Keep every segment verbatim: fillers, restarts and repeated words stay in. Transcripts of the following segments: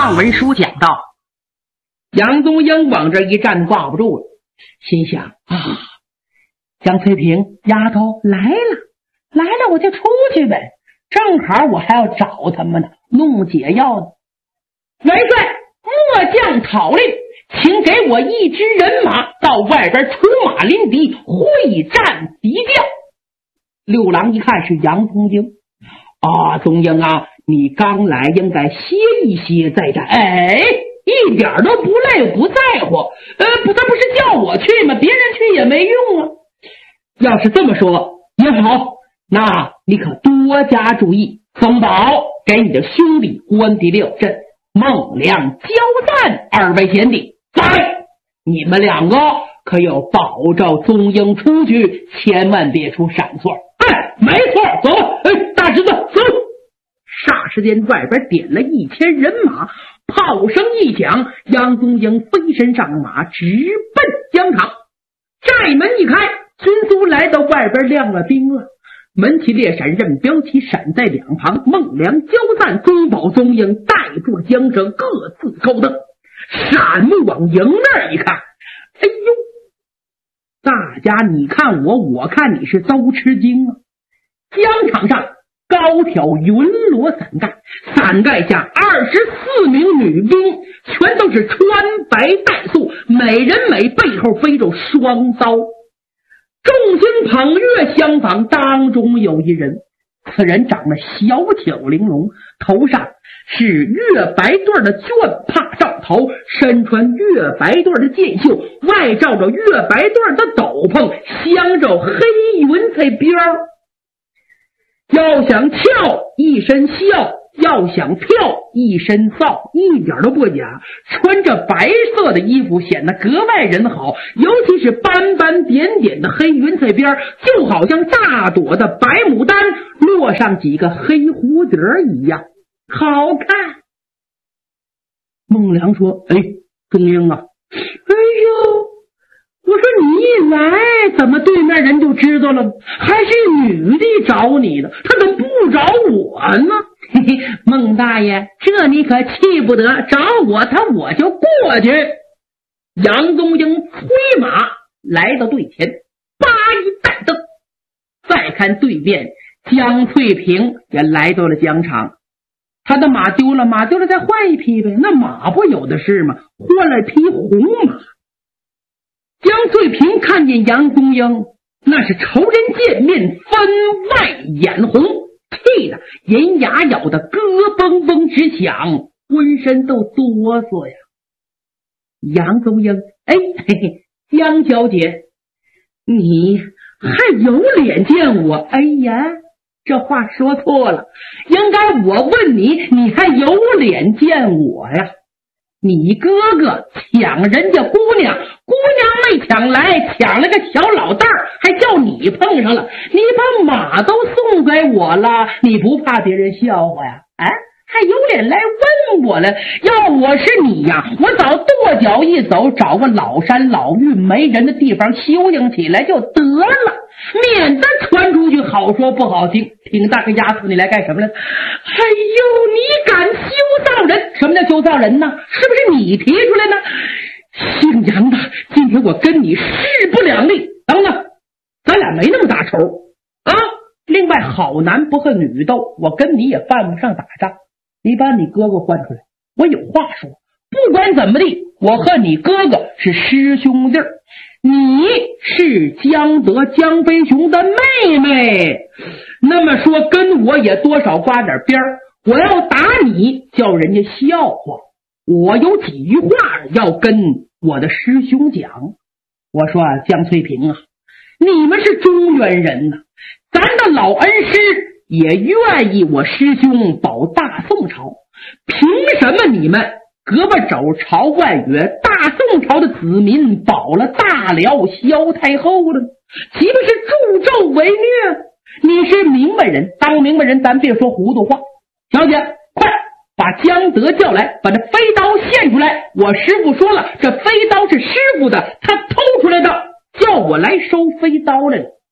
上文书讲到，杨宗英往这一站挂不住了，心想啊，江翠萍丫头来了来了，我就出去呗，正好我还要找他们呢，弄解药呢。元帅末将讨令，请给我一支人马到外边出马临敌，会战敌调。六郎一看是杨宗英啊，宗英啊，你刚来应该歇一歇再战。哎，一点都不累不在乎。呃，不，他不是叫我去吗？别人去也没用啊。要是这么说也好，那你可多加注意，宗保给你的兄弟关帝六镇孟良焦赞二位贤弟在，你们两个可有保证宗英出去，千万别出闪错。哎，没错，走吧。哎，大侄子走。霎时间外边点了一千人马，炮声一响，杨宗英飞身上马，直奔疆场。寨门一开，军卒来到外边亮了兵了，门旗列闪，任标旗闪在两旁，孟良焦赞宗保宗英带住缰绳，各自高登，闪目往营那儿一看，哎呦，大家你看我我看你，是都吃惊啊。疆场上高挑云罗伞盖，伞盖下二十四名女兵，全都是穿白带素，美人美，背后背着双刀，众星捧月相仿，当中有一人，此人长得小巧玲珑，头上是月白对的绢帕罩头，身穿月白对的箭袖，外罩着月白对的斗篷，镶着黑云彩边儿。要想跳一身笑，要想跳一身臊，一点都不假。穿着白色的衣服显得格外人好，尤其是斑斑点点的黑云彩边，就好像大朵的白牡丹落上几个黑蝴蝶一样好看。孟良说，哎，宗英啊，哎呦，我说你一来怎么对面人就知道了，还是女的找你的，他怎么不找我呢？嘿嘿，孟大爷，这你可气不得，找我他我就过去。杨宗英催马来到队前，八一带灯，再看对面江翠萍也来到了疆场，他的马丢了，马丢了再换一匹呗，那马不有的是吗？换了匹红马。江翠萍看见杨宗英，那是仇人见面分外眼红，气得银牙咬得咯嘣嘣直响，浑身都哆嗦呀。杨宗英，哎嘿嘿，江小姐，你还有脸见我？哎呀，这话说错了，应该我问你，你还有脸见我呀？你哥哥抢人家姑娘，姑娘没抢来，抢了个小老蛋儿，还叫你碰上了，你把马都送给我了，你不怕别人笑话呀？哎，还有脸来问我了？要我是你呀，我早跺脚一走，找个老山老峪没人的地方修行起来就得了，免得传出去好说不好听，挺大个压死你来干什么来？哎呦，你敢修造人？什么叫修造人呢？是不是你提出来呢？姓杨的，今天我跟你势不两立。等等，咱俩没那么大仇啊！另外，好男不和女斗，我跟你也犯不上打仗。你把你哥哥换出来，我有话说。不管怎么地，我和你哥哥是师兄弟，你是江德江飞雄的妹妹，那么说跟我也多少刮点边儿。我要打你，叫人家笑话。我有几句话要跟我的师兄讲。我说啊，江翠萍啊，你们是中原人呐、啊，咱的老恩师也愿意我师兄保大宋朝，凭什么你们胳膊肘朝外越，大宋朝的子民保了大辽萧太后了，岂不是助纣为虐？你是明白人，当明白人咱别说糊涂话。小姐，快把江德叫来，把这飞刀献出来。我师傅说了，这飞刀是师傅的，他偷出来的，叫我来收飞刀来了。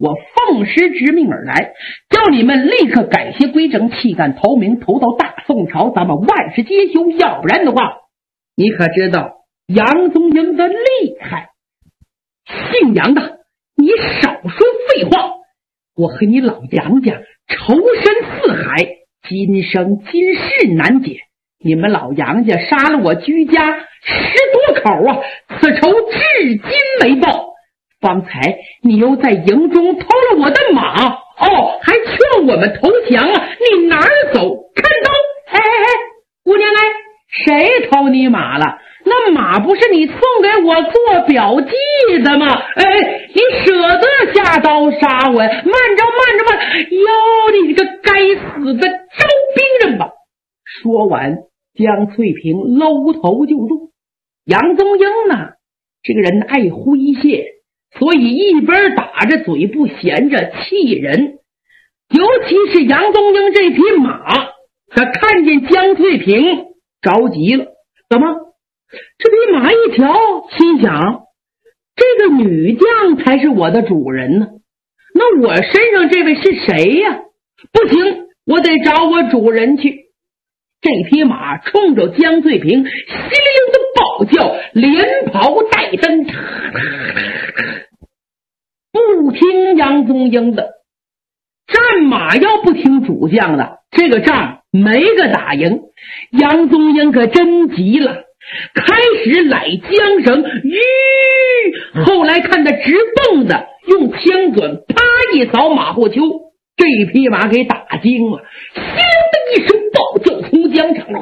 我奉师之命而来，叫你们立刻改邪归正，弃干投明，投到大宋朝，咱们万事皆休。要不然的话，你可知道杨宗英的厉害？姓杨的，你少说废话！我和你老杨家仇深似海，今生今世难解。你们老杨家杀了我居家十多口啊，此仇至今没报。方才你又在营中偷了我的马，哦，还劝我们投降啊！你哪儿走？看刀！哎哎哎，姑娘哎，谁偷你马了？那马不是你送给我做表记的吗？哎，你舍得下刀杀我？慢着慢着慢！哟，你这个该死的招兵人吧！说完，江翠萍搂头就怒。杨宗英呢，这个人爱诙谐，所以一边打着嘴不闲着，气人。尤其是杨宗英这匹马，他看见江翠萍着急了。怎么？这匹马一条，心想这个女将才是我的主人呢，那我身上这位是谁呀？不行，我得找我主人去。这匹马冲着江翠萍稀里溜的暴叫，连跑带蹬，不听杨宗英的。战马要不听主将的，这个仗没个打赢。杨宗英可真急了，开始揽缰绳，吁！后来看他直蹦的，用枪管啪一扫马后丘，这匹马给打惊了，咻的一声暴叫，从疆场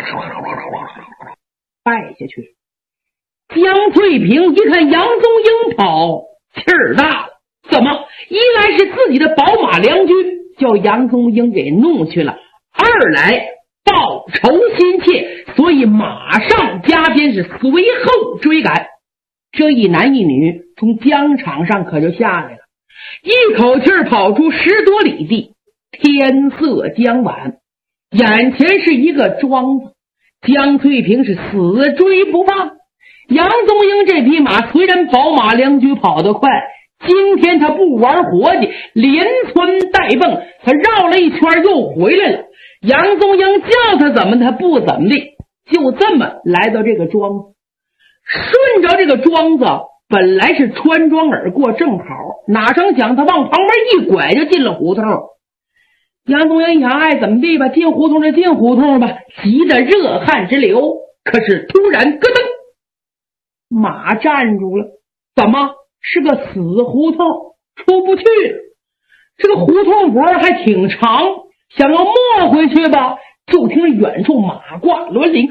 败下去。江翠萍一看杨宗英跑，气儿大了。怎么？一来是自己的宝马良驹叫杨宗英给弄去了，二来报仇心切，所以马上加鞭是随后追赶。这一男一女从疆场上可就下来了，一口气跑出十多里地。天色将晚，眼前是一个庄子，江翠萍是死追不放。杨宗英这匹马虽然宝马良驹跑得快，今天他不玩活计，连窜带蹦，他绕了一圈又回来了。杨宗英叫他怎么他不怎么地，就这么来到这个庄子。顺着这个庄子本来是穿庄而过正好，哪成想他往旁边一拐就进了胡同。杨宗英一想，爱怎么地吧，进胡同就进胡同吧，急得热汗直流。可是突然咯噔，马站住了。怎么？是个死胡同，出不去。这个胡同脖还挺长，想要没回去吧，就听远处马挂轮铃，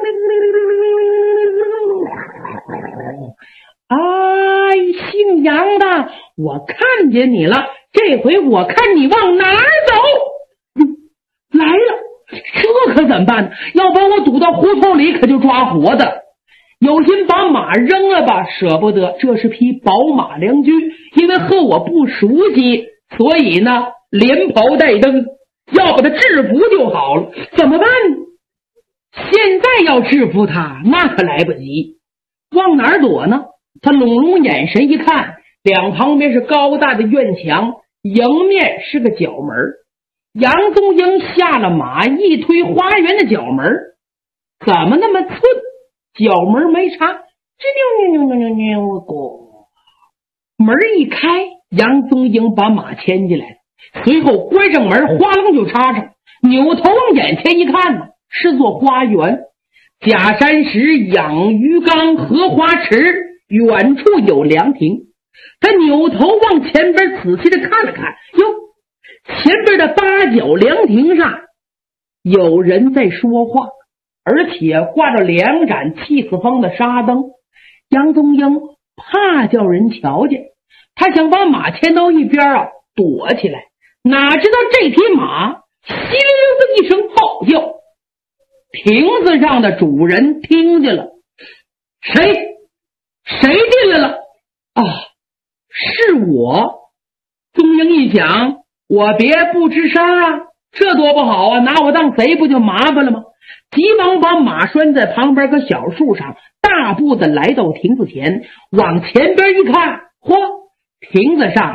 哎，姓杨的，我看见你了，这回我看你往哪儿走。嗯，来了，这可怎么办呢？要把我堵到胡同里，可就抓活的。有心把马扔了吧，舍不得，这是匹宝马良驹，因为和我不熟悉，所以呢连跑带蹬，要把他制服就好了。怎么办？现在要制服他那可来不及。往哪儿躲呢？他拢拢眼神一看，两旁边是高大的院墙，迎面是个角门。杨宗英下了马，一推花园的角门，怎么那么寸？角门没插，吱扭扭扭扭扭咕，门一开，杨宗英把马牵进来了，随后关上门，哗楞就插上，扭头往眼前一看呢，是座花园，假山石，养鱼缸，荷花池，远处有凉亭。他扭头往前边仔细的看了看，哟，前边的八角凉亭上有人在说话，而且挂着两盏气死风的沙灯。杨宗英怕叫人瞧见，他想把马牵到一边啊躲起来，哪知道这匹马稀溜溜的一声暴叫，亭子上的主人听见了，谁谁进来了？啊，是我。宗英一想，我别不吱声啊，这多不好啊，拿我当贼不就麻烦了吗？急忙把马拴在旁边个小树上，大步的来到亭子前，往前边一看，嚯，亭子上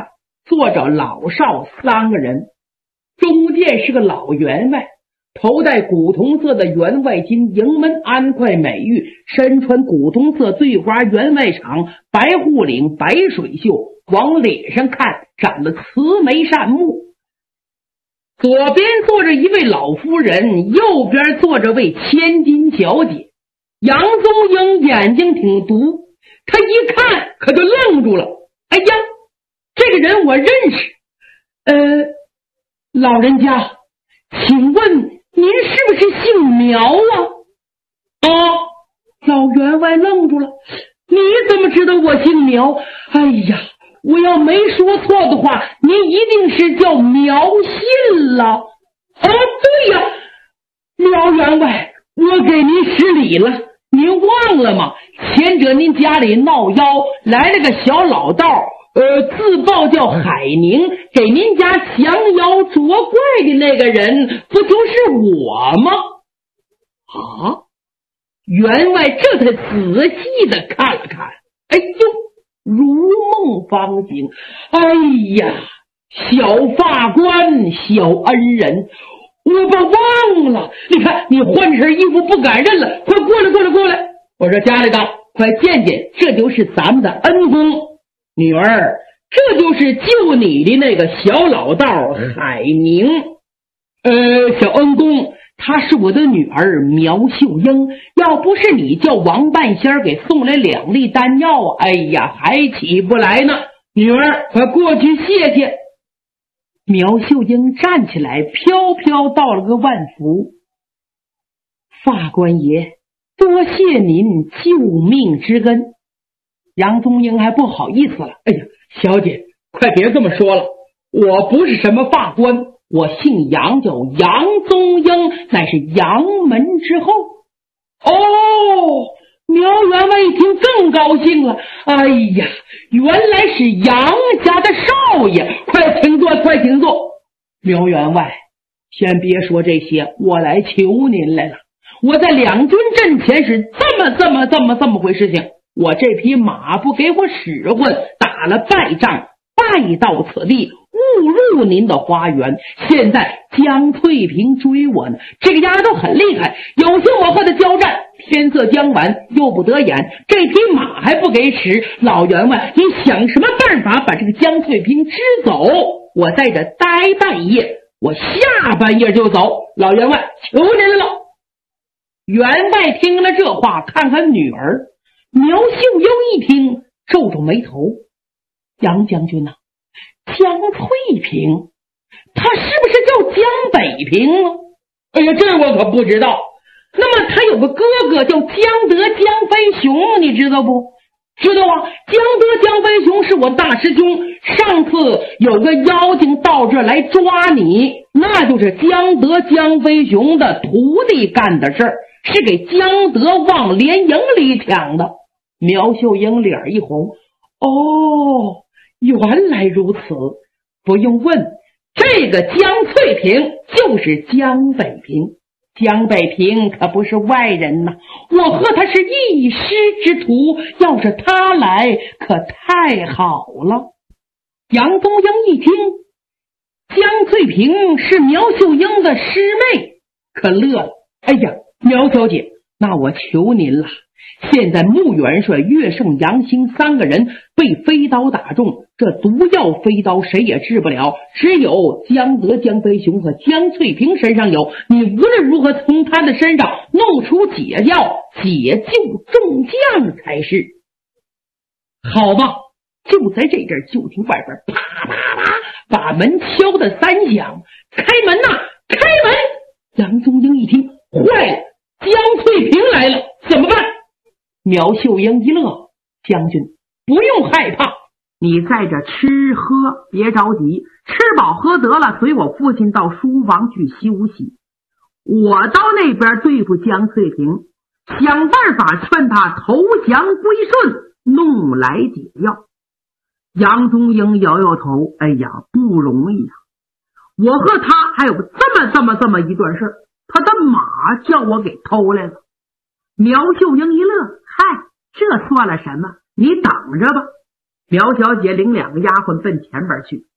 坐着老少三个人，中间是个老员外，头戴古铜色的员外巾，迎门安块美玉，身穿古铜色醉花员外裳，白护领白水袖，往脸上看长了慈眉善目。左边坐着一位老夫人，右边坐着位千金小姐。杨宗英眼睛挺毒，他一看可就愣住了。哎呀，这个人我认识。呃，老人家，请问您是不是姓苗啊？啊，老员外愣住了。你怎么知道我姓苗？哎呀，我要没说错的话，您一定是叫苗信了。哦，对呀，苗员外，我给您施礼了。您忘了吗？前者您家里闹妖，来了个小老道，呃，自报叫海宁，给您家降妖捉怪的那个人，不就是我吗？啊！员外这才仔细的看了看，哎呦，如梦方醒。哎呀，小法官，小恩人，我把忘了。你看你换身衣服不敢认了，快过来过来过来。我说家里的快见见，这就是咱们的恩公女儿，这就是救你的那个小老道海宁。呃，小恩公，她是我的女儿苗秀英，要不是你叫王半仙给送来两粒丹药，哎呀还起不来呢。女儿快过去谢谢。苗秀英站起来，飘飘道了个万福。法官爷，多谢您救命之恩。杨宗英还不好意思了，哎呀，小姐快别这么说了，我不是什么法官，我姓杨，叫杨宗英，乃是杨门之后。哦，苗员外一听更高兴了，哎呀，原来是杨家的少爷，快请坐快请坐。苗员外，先别说这些，我来求您来了。我在两军阵前是这么这么这么这么回事情，我这匹马不给我使唤，打了败仗，败到此地，误入您的花园，现在江翠萍追我呢，这个丫头很厉害，有幸我和她交战，天色将晚，又不得眼，这匹马还不给使，老员外你想什么办法把这个江翠萍支走？我在这待半夜，我下半夜就走，老员外求您了。员外听了这话，看看女儿苗秀英一听，皱皱眉头。杨将军啊，江翠萍，她是不是叫江北平啊？哎呀，这我可不知道。那么他有个哥哥叫江德江飞雄，你知道不？知道啊，江德江飞雄是我大师兄，上次有个妖精到这来抓你，那就是江德江飞雄的徒弟干的事儿，是给江德往连营里抢的。苗秀英脸一红，哦，原来如此，不用问，这个江翠萍就是江北平。江北平可不是外人呐，我和他是一师之徒，要是他来可太好了。杨宗英一听江翠萍是苗秀英的师妹，可乐了。哎呀，苗小姐，那我求您了，现在穆元帅、岳胜、杨兴三个人被飞刀打中，这毒药飞刀谁也治不了，只有江德、江飞雄和江翠萍身上有，你无论如何从他的身上弄出解药，解救众将才是。好吧，就在这阵，就听外边啪啪啪把门敲的三响，开门呐、啊、开门！杨宗英一听，坏了，江翠萍来了，怎么办？苗秀英一乐，将军不用害怕，你在这吃喝别着急，吃饱喝得了，随我父亲到书房去休息，我到那边对付江翠萍，想办法劝他投降归顺，弄来解药。杨宗英摇摇头，哎呀，不容易啊，我和他还有这么这么这么一段事儿，他的马叫我给偷来了。苗秀英一乐，嗨，这算了什么，你等着吧。苗小姐领两个丫鬟奔前边去，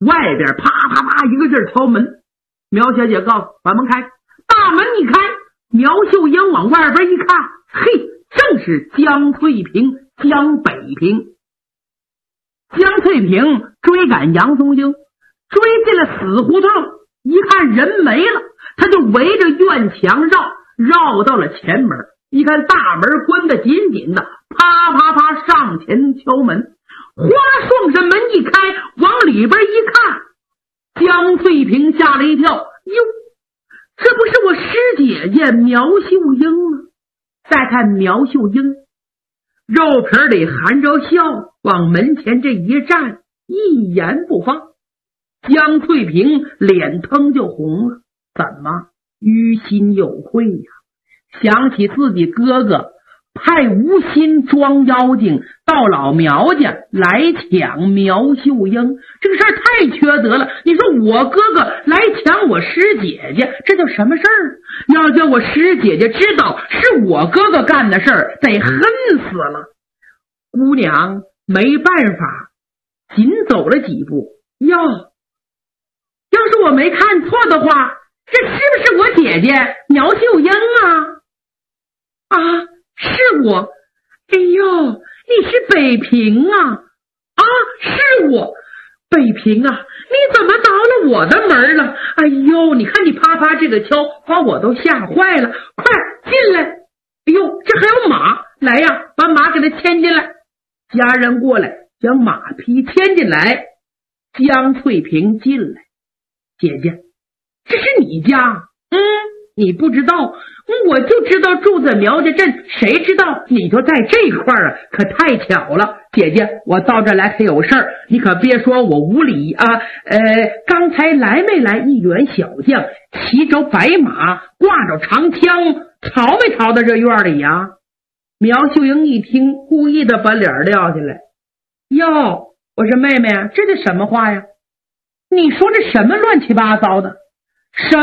外边啪啪啪一个劲儿敲门。苗小姐告诉把门开，大门一开，苗秀英往外边一看，嘿，正是江翠萍、江北平。江翠萍追赶杨松英，追进了死胡同，一看人没了，他就围着院墙绕，绕到了前门，一看大门关得紧紧的，啪啪啪上前敲门。花双扇门一开，往里边一看，江翠萍吓了一跳，哟，这不是我师姐姐苗秀英吗？再看苗秀英肉皮里含着笑，往门前这一站，一言不发。江翠萍脸腾就红了，怎么于心有愧呀？想起自己哥哥派吴心装妖精到老苗家来抢苗秀英，这个事儿太缺德了。你说我哥哥来抢我师姐姐，这叫什么事儿？要叫我师姐姐知道是我哥哥干的事儿，得恨死了。姑娘没办法，紧走了几步，哟，要是我没看错的话，这是不是我姐姐苗秀英啊？啊，是我。哎呦，你是北平啊？啊，是我。北平啊，你怎么到了我的门了？哎呦，你看你啪啪这个敲，把我都吓坏了。快进来。哎呦，这还有马，来呀，把马给他牵进来。家人过来将马匹牵进来。江翠萍进来。姐姐，这是你家？嗯，你不知道，我就知道住在苗家镇，谁知道你就在这块儿啊，可太巧了。姐姐，我到这来可有事儿，你可别说我无礼啊。呃，刚才来没来一员小将，骑着白马，挂着长枪，逃没逃到这院里呀？苗秀英一听，故意的把脸撂下来。哟，我说妹妹啊，这是什么话呀？你说这什么乱七八糟的？什么